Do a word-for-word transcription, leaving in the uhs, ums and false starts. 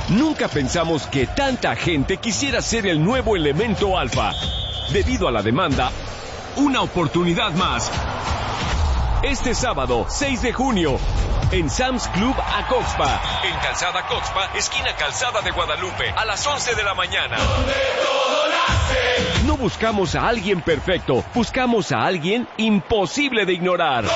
Nunca pensamos que tanta gente quisiera ser el nuevo elemento alfa. Debido a la demanda, una oportunidad más. Este sábado, seis de junio, en Sam's Club Acoxpa. En Calzada Acoxpa, esquina Calzada de Guadalupe, a las once de la mañana. Donde todo nace. No buscamos a alguien perfecto, buscamos a alguien imposible de ignorar.